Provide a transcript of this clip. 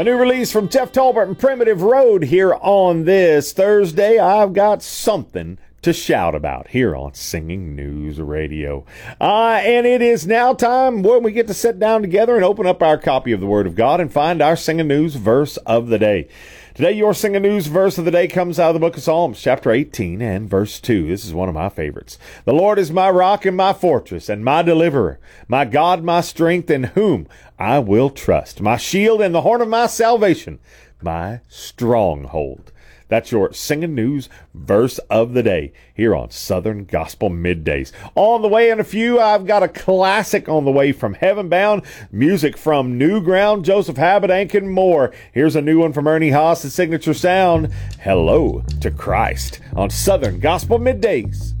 A new release from Jeff Tolbert and Primitive Road here on this Thursday. I've got something to shout about here on Singing News Radio. And it is now time when we get to sit down together and open up our copy of the Word of God and find our Singing News verse of the day. Today, your Singing News verse of the day comes out of the book of Psalms, chapter 18 and verse 2. This is one of my favorites. The Lord is my rock and my fortress and my deliverer, my God, my strength, in whom I will trust, my shield and the horn of my salvation, my stronghold. That's your Singing News verse of the day here on Southern Gospel Middays. On the way in a few, I've got a classic on the way from Heaven Bound, music from New Ground, Joseph Habedank, and more. Here's a new one from Ernie Haas, the signature sound, Hello to Christ, on Southern Gospel Middays.